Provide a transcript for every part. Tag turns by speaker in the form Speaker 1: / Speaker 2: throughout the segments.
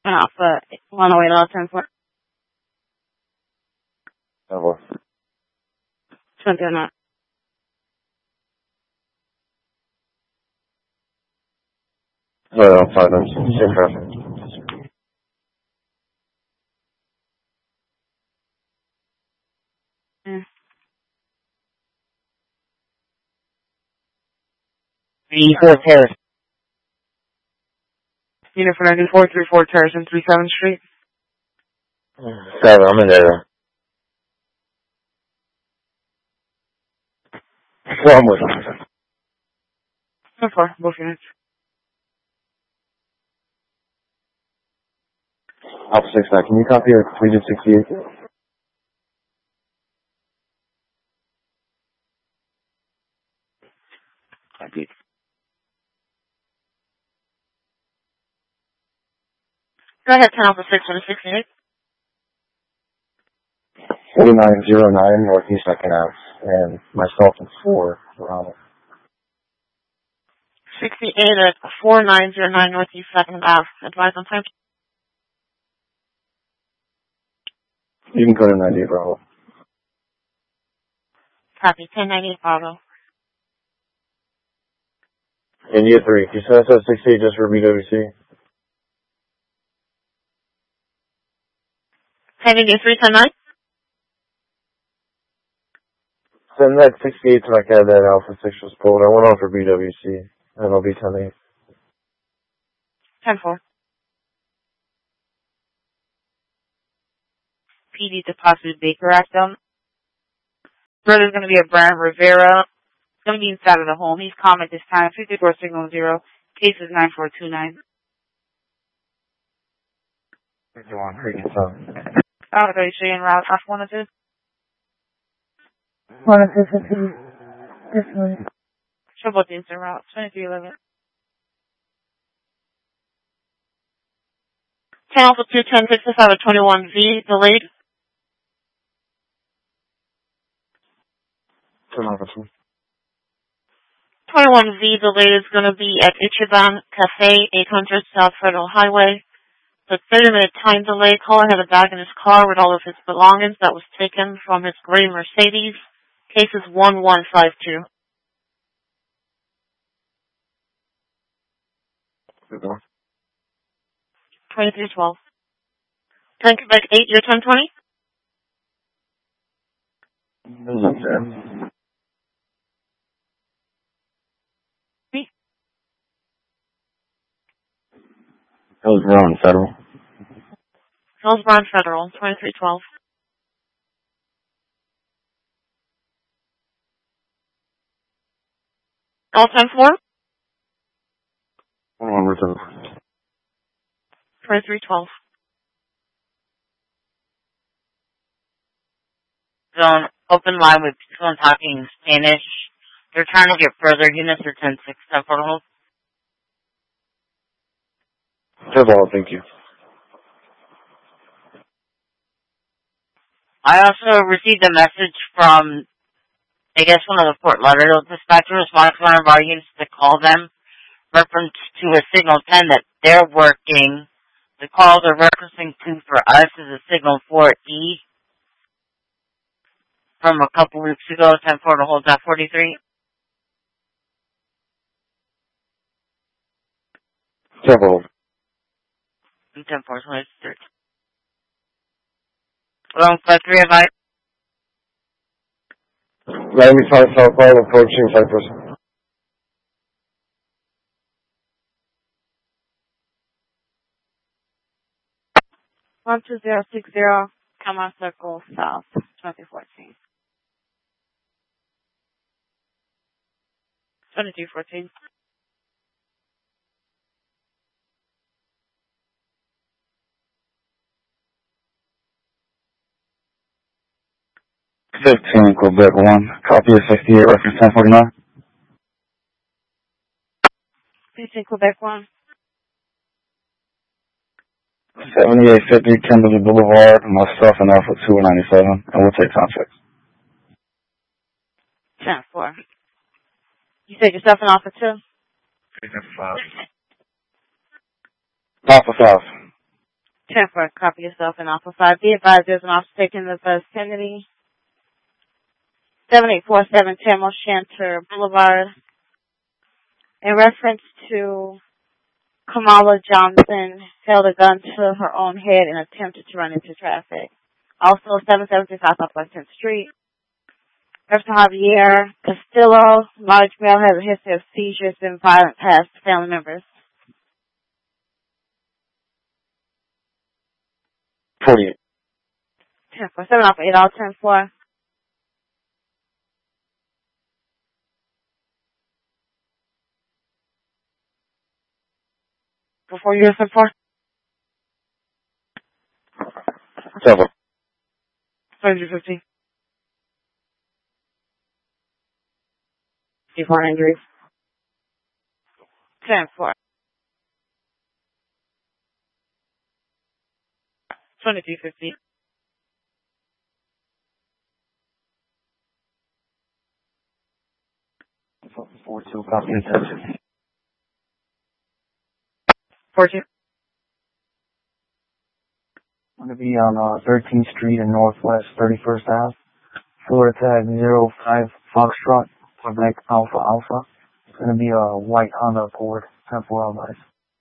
Speaker 1: Alpha 108 all 10 4.
Speaker 2: 10-4.
Speaker 1: 29.
Speaker 2: Right on 5 minutes. Same traffic.
Speaker 1: Mm.
Speaker 2: 34 Terrace.
Speaker 1: Unit for 9434 Terrace and 37th Street.
Speaker 2: 7, I'm in there. Well, I'm with him.
Speaker 1: 10 4, both units.
Speaker 2: Alpha 6-9, can you copy a completed 68?
Speaker 1: Copy. Go ahead, 10 Alpha 6 on 68.
Speaker 2: 4909 Northeast 2nd Ave, and myself and 4 were on it.
Speaker 1: 68 at 4909 Northeast 2nd Ave. Advise on time.
Speaker 2: You can go to 98 Bravo.
Speaker 1: Copy. 1098 Bravo.
Speaker 2: And you 3. You said I said 68 just for BWC?
Speaker 1: 1083
Speaker 2: Send that 68 to my cab that Alpha 6 was pulled. I went on for BWC, and it'll be 10-8.
Speaker 1: 10 4. PD deposited Baker Act down. Brother's going to be a Brian Rivera. Going to be inside of the home. He's calm at this time. 54 signal 0. Case is 9429.
Speaker 2: 51, freaking son.
Speaker 1: Are you saying route off 102?
Speaker 3: 102, this way.
Speaker 1: Trouble things in route 2311. 10 Alpha 210 65 at 21V delayed.
Speaker 2: 10 Alpha 2.
Speaker 1: 21V delayed is going to be at Ichiban Cafe, 800 South Federal Highway. The 30-minute time delay. Caller had a bag in his car with all of his belongings that was taken from his gray Mercedes. Case is 1152. 2312. 10 Quebec 8, your 1020?
Speaker 2: Hillsborough Federal.
Speaker 1: Hillsborough Federal, 2312. All 10-4?
Speaker 2: 1 return.
Speaker 1: 2312.
Speaker 4: Zone, open line with someone talking Spanish. They're trying to get further units or 10-6, 10-4 hold.
Speaker 2: Thank you.
Speaker 4: I also received a message from, I guess, one of the Fort Lauderdale dispatchers wanting one of our units to call them, reference to a signal 10 that they're working. The call they're referencing to for us is a signal 4E from a couple weeks ago, 10-4 to hold that 43.
Speaker 2: 10-4.
Speaker 4: 10-4, 23. Along 5-3, advice.
Speaker 2: Miami Southbound approaching Cypress.
Speaker 1: 12060, come on circle south, 2014. 2214.
Speaker 2: 15, Quebec 1. Copy of 68, reference 1049.
Speaker 1: 15 Quebec 1.
Speaker 2: 7850 Kimberly Boulevard, myself and Alpha 297, and we'll take contact.
Speaker 1: 10-4. You said yourself an Alpha 2?
Speaker 2: 5. Alpha 5.
Speaker 5: 10-4, copy yourself in Alpha 5. Be advised there's an officer taking the vicinity. 7847 Moshanter Boulevard. In reference to Kamala Johnson held a gun to her own head and attempted to run into traffic. Also, 7765 Southwest 10th Street. Mr. Javier Castillo, large male, has a history of seizures and violent past family members.
Speaker 2: 48.
Speaker 5: 10-4, 7 off 8 all 10-4. Before you listen for?
Speaker 2: 7.
Speaker 5: 50. Before injuries. 10-4. 2250.
Speaker 2: 4-2, copy intention.
Speaker 5: 42.
Speaker 6: I'm going to be on 13th Street and Northwest 31st Ave. Florida tag 05 Foxtrot, Quebec Alpha Alpha. It's going to be a white Honda Accord, 10-4 Allies.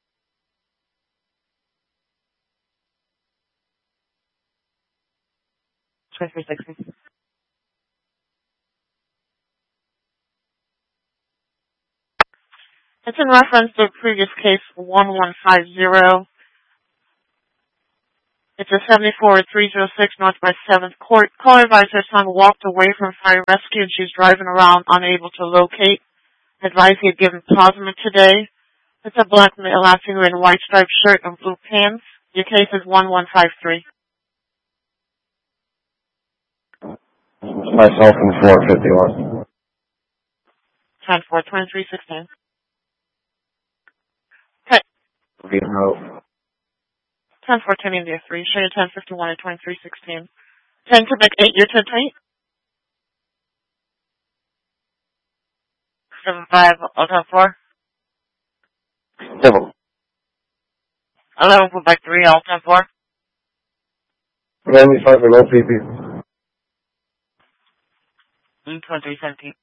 Speaker 5: 2360.
Speaker 1: It's in reference to the previous case 1150. It's a 74306 North by 7th Court. Caller advised her son walked away from fire rescue and she's driving around unable to locate. Advised he had given plasma today. It's a black male asking her in white striped shirt and blue pants. Your case is 1153.
Speaker 2: Myself in 451.
Speaker 1: 10-4, 2316.
Speaker 2: Vietnam.
Speaker 1: 10-4, 10 India 3. Show you 1051 at 2316. 10 Quebec 8, you're 10-8. 75, Alton 4.
Speaker 2: 7.
Speaker 1: 11 Quebec 3, Alton 4.
Speaker 2: 95 and OPP.
Speaker 1: 2317.